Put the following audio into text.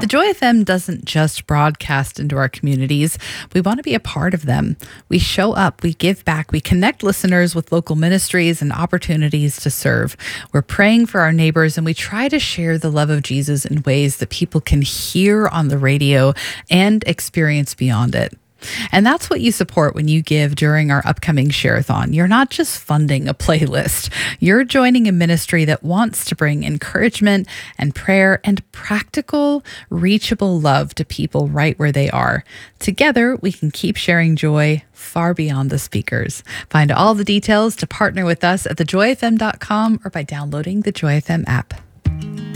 Joy FM doesn't just broadcast into our communities. We want to be a part of them. We show up, we give back, we connect listeners with local ministries and opportunities to serve. We're praying for our neighbors, and we try to share the love of Jesus in ways that people can hear on the radio and experience beyond it. And that's what you support when you give during our upcoming Share-a-thon. You're not just funding a playlist. You're joining a ministry that wants to bring encouragement and prayer and practical, reachable love to people right where they are. Together, we can keep sharing joy far beyond the speakers. Find all the details to partner with us at thejoyfm.com or by downloading the Joy FM app.